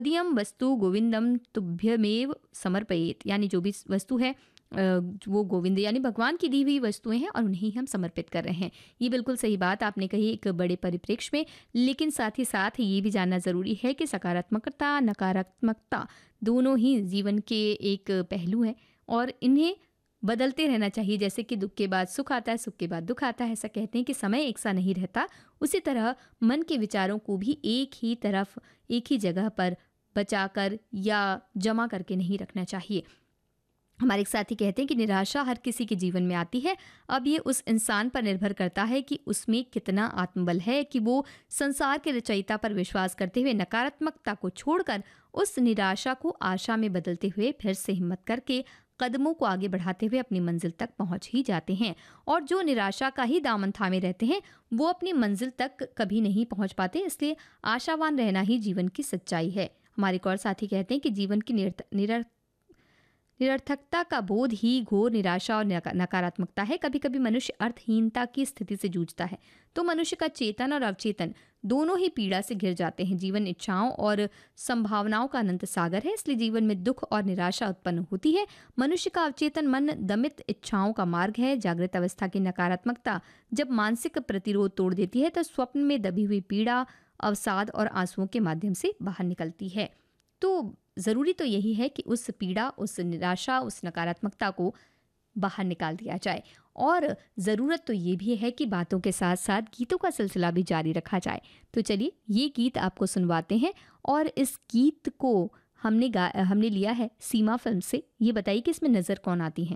दियम वस्तु गोविंदम तुभ्यमेव समर्पयेत, यानी जो भी वस्तु है वो गोविंद यानी भगवान की दी हुई वस्तुएं हैं और उन्हें हम समर्पित कर रहे हैं। ये बिल्कुल सही बात आपने कही एक बड़े परिप्रेक्ष्य में, लेकिन साथ ही साथ ये भी जानना ज़रूरी है कि सकारात्मकता नकारात्मकता दोनों ही जीवन के एक पहलू हैं और इन्हें बदलते रहना चाहिए। जैसे कि दुख के बाद सुख आता है, सुख के बाद दुख आता है, ऐसा कहते हैं कि समय एक सा नहीं रहता। उसी तरह मन के विचारों को भी एक ही तरफ एक ही जगह पर बचाकर या जमा करके नहीं रखना चाहिए। हमारे एक साथी कहते हैं कि निराशा हर किसी के जीवन में आती है। अब ये उस इंसान पर निर्भर करता है कि उसमें कितना आत्मबल है कि वो संसार के रचयिता पर विश्वास करते हुए नकारात्मकता को छोड़कर उस निराशा को आशा में बदलते हुए फिर से हिम्मत करके कदमों को आगे बढ़ाते हुए अपनी मंजिल तक पहुंच ही जाते हैं। और जो निराशा का ही दामन थामे रहते हैं वो अपनी मंजिल तक कभी नहीं पहुंच पाते। इसलिए आशावान रहना ही जीवन की सच्चाई है। हमारे एक और साथी कहते हैं कि जीवन की निरर्थकता का बोध ही घोर निराशा और नकारात्मकता है। कभी कभी मनुष्य अर्थहीनता की स्थिति से जूझता है तो मनुष्य का चेतन और अवचेतन दोनों ही पीड़ा से घिर जाते हैं। जीवन इच्छाओं और संभावनाओं का अनंत सागर है, इसलिए जीवन में दुख और निराशा उत्पन्न होती है। मनुष्य का अवचेतन मन दमित इच्छाओं का मार्ग है। जागृत अवस्था की नकारात्मकता जब मानसिक प्रतिरोध तोड़ देती है तो स्वप्न में दबी हुई पीड़ा अवसाद और आंसुओं के माध्यम से बाहर निकलती है। तो ज़रूरी तो यही है कि उस पीड़ा, उस निराशा, उस नकारात्मकता को बाहर निकाल दिया जाए। और ज़रूरत तो ये भी है कि बातों के साथ साथ गीतों का सिलसिला भी जारी रखा जाए। तो चलिए ये गीत आपको सुनवाते हैं और इस गीत को हमने लिया है सीमा फिल्म से। ये बताइए कि इसमें नज़र कौन आती है।